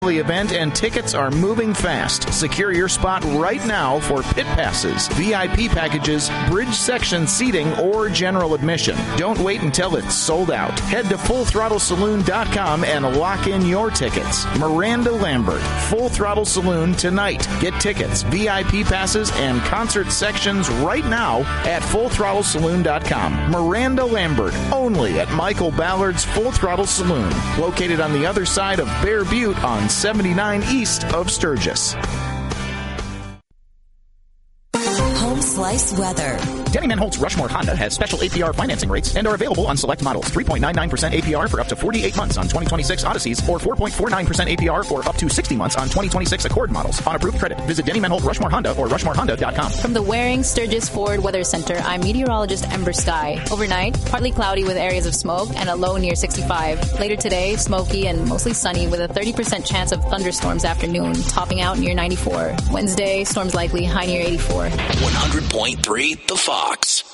event and tickets are moving fast. Secure your spot right now for pit passes, VIP packages, bridge section seating, or general admission. Don't wait until it's sold out. Head to FullThrottleSaloon.com and lock in your tickets. Miranda Lambert, Full Throttle Saloon tonight. Get tickets, VIP passes, and concert sections right now at FullThrottleSaloon.com. Miranda Lambert, only at Michael Ballard's Full Throttle Saloon, located on the other side of Bear Butte on 79 east of Sturgis. Home Slice Weather. Denny Manholtz Rushmore Honda has special APR financing rates and are available on select models. 3.99% APR for up to 48 months on 2026 Odysseys, or 4.49% APR for up to 60 months on 2026 Accord models. On approved credit, visit Denny Manholt Rushmore Honda or RushmoreHonda.com. From the Waring Sturgis Ford Weather Center, I'm meteorologist Ember Sky. Overnight, partly cloudy with areas of smoke and a low near 65. Later today, smoky and mostly sunny with a 30% chance of thunderstorms afternoon, topping out near 94. Wednesday, storms likely, high near 84. 100.3 The Fox.